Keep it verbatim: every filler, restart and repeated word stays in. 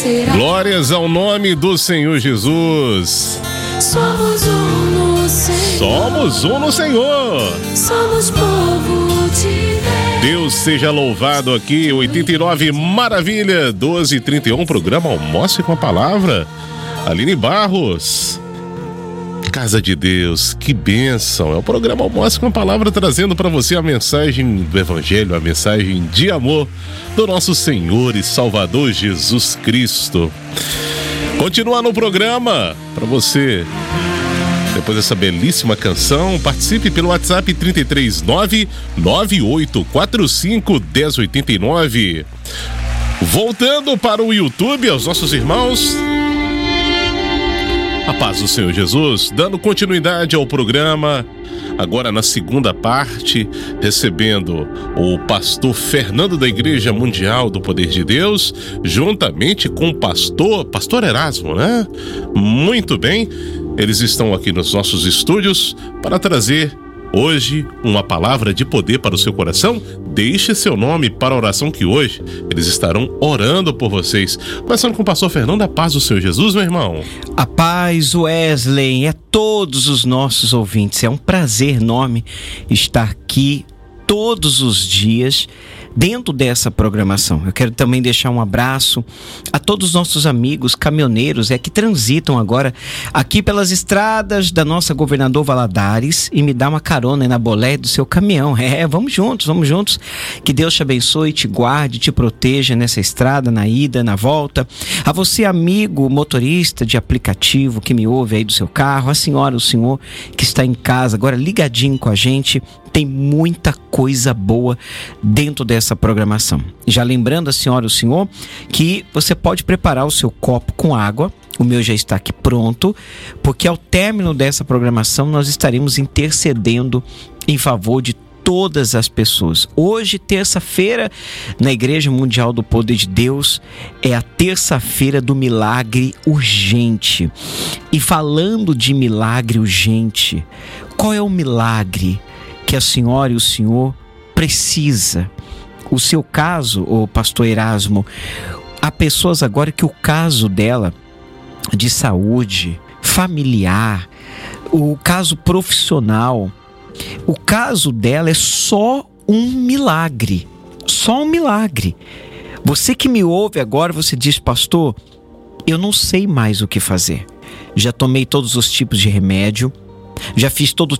será. Glórias ao nome do Senhor Jesus. Somos um no Senhor. Somos um no Senhor. Somos povo de Deus. Deus seja louvado aqui, oitenta e nove Maravilha, doze e trinta e um, programa Almoce com a Palavra. Aline Barros. Casa de Deus, que bênção. É o programa Almoce com a Palavra, trazendo para você a mensagem do Evangelho, a mensagem de amor do nosso Senhor e Salvador Jesus Cristo. Continua no programa para você. Depois dessa belíssima canção, participe pelo WhatsApp trinta e três nove nove oito quatro cinco um zero oito nove. Voltando para o YouTube, aos nossos irmãos. A paz do Senhor Jesus, dando continuidade ao programa, agora na segunda parte, recebendo o pastor Fernando da Igreja Mundial do Poder de Deus, juntamente com o pastor, pastor Erasmo, né? Muito bem, eles estão aqui nos nossos estúdios para trazer hoje uma palavra de poder para o seu coração. Deixe seu nome para a oração que hoje eles estarão orando por vocês. Começando com o pastor Fernando, a paz do Senhor Jesus, meu irmão. A paz, Wesley, é todos os nossos ouvintes. É um prazer enorme estar aqui todos os dias dentro dessa programação. Eu quero também deixar um abraço a todos os nossos amigos caminhoneiros é que transitam agora aqui pelas estradas da nossa Governador Valadares e me dá uma carona aí na boleia do seu caminhão. É, vamos juntos, vamos juntos. Que Deus te abençoe, te guarde, te proteja nessa estrada, na ida, na volta. A você, amigo motorista de aplicativo que me ouve aí do seu carro, a senhora, o senhor que está em casa agora ligadinho com a gente, tem muita coisa boa dentro dessa programação. Já lembrando a senhora e o senhor que você pode preparar o seu copo com água. O meu já está aqui pronto, porque ao término dessa programação nós estaremos intercedendo em favor de todas as pessoas. Hoje, terça-feira, na Igreja Mundial do Poder de Deus, é a terça-feira do milagre urgente. E falando de milagre urgente, qual é o milagre que a senhora e o senhor precisa? O seu caso, o pastor Erasmo, há pessoas agora que o caso dela de saúde familiar, o caso profissional, o caso dela é só um milagre, só um milagre. Você que me ouve agora, você diz, pastor, eu não sei mais o que fazer. Já tomei todos os tipos de remédio, já fiz todo